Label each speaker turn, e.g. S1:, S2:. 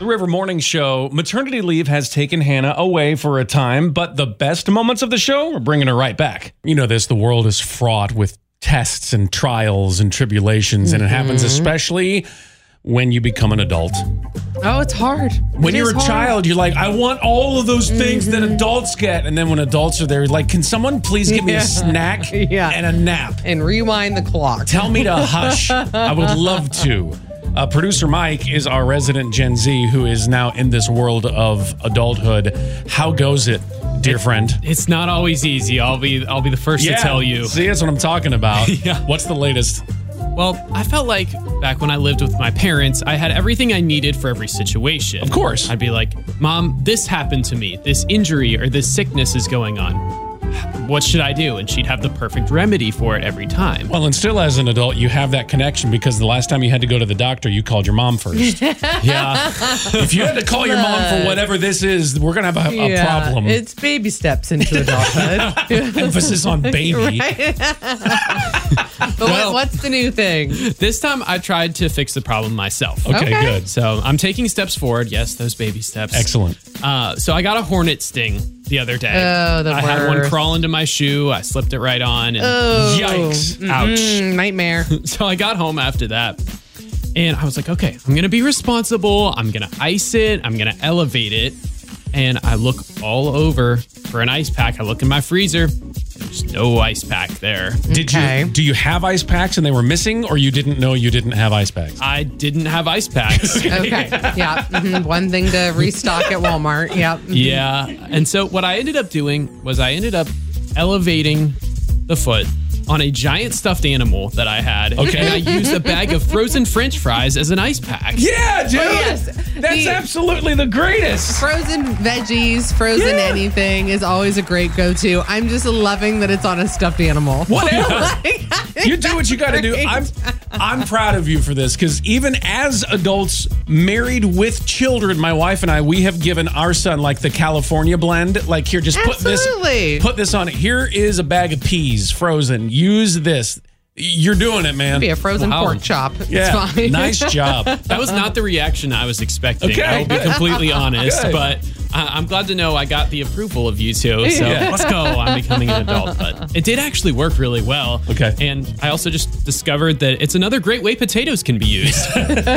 S1: River Morning Show, maternity leave has taken Hannah away for a time, but the best moments of the show are bringing her right back. You know this, the world is fraught with tests and trials and tribulations, and it happens especially when you become an adult.
S2: Oh, it's hard.
S1: When you're a child, you're like, I want all of those things that adults get. And then when adults are there, you're like, can someone please give me a snack and a nap?
S2: And rewind the clock.
S1: Tell me to hush. I would love to. Producer Mike is our resident Gen Z who is now in this world of adulthood. How goes it, dear friend?
S3: It's not always easy. I'll be the first to tell you.
S1: See, that's what I'm talking about.
S3: Yeah.
S1: What's the latest?
S3: Well, I felt like back when I lived with my parents, I had everything I needed for every situation.
S1: Of course.
S3: I'd be like, Mom, this happened to me. This injury or this sickness is going on. What should I do? And she'd have the perfect remedy for it every time.
S1: Well, and still as an adult, you have that connection because the last time you had to go to the doctor, you called your mom first.
S3: Yeah.
S1: If you had to call your mom for whatever this is, we're going to have a problem.
S2: It's baby steps into adulthood.
S1: Emphasis on baby.
S2: But what's the new thing?
S3: This time I tried to fix the problem myself.
S1: Okay, good.
S3: So I'm taking steps forward. Yes, those baby steps.
S1: Excellent.
S3: So I got a hornet sting the other day.
S2: Oh, the
S3: I had one
S2: worst.
S3: crawl into my shoe. I slipped it right on. And
S1: Yikes.
S3: Ouch.
S2: Nightmare.
S3: So I got home after that. And I was like, okay, I'm going to be responsible. I'm going to ice it. I'm going to elevate it. And I look all over for an ice pack. I look in my freezer. There's no ice pack there.
S1: Do you have ice packs and they were missing, or you didn't know you didn't have ice packs?
S3: I didn't have ice packs.
S2: Okay. Yeah. One thing to restock at Walmart. Yep.
S3: Yeah. And so what I ended up doing was I ended up elevating the foot on a giant stuffed animal that I had.
S1: Okay.
S3: And I used a bag of frozen French fries as an ice pack.
S1: Yeah, dude.
S2: yes.
S1: That's absolutely the greatest.
S2: Frozen veggies, frozen anything is always a great go-to. I'm just loving that it's on a stuffed animal.
S1: Whatever. You do what you got to do. I'm proud of you for this because even as adults married with children, my wife and I, we have given our son like the California blend. Like, here, just put this on it. Here is a bag of peas frozen. Use this. You're doing it, man.
S2: Be a frozen pork chop. It's fine.
S1: Nice job.
S3: That was not the reaction I was expecting.
S1: Okay,
S3: I'll be completely honest.
S1: Good.
S3: But I'm glad to know I got the approval of you two. So let's go. I'm becoming an adult. But it did actually work really well.
S1: Okay.
S3: And I also just discovered that it's another great way potatoes can be used.